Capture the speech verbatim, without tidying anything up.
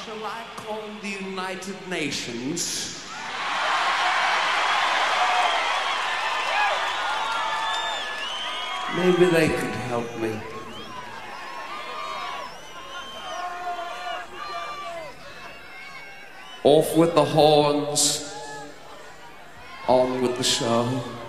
shall I call the United Nations? Maybe they could help me. Off with the horns, on with the show.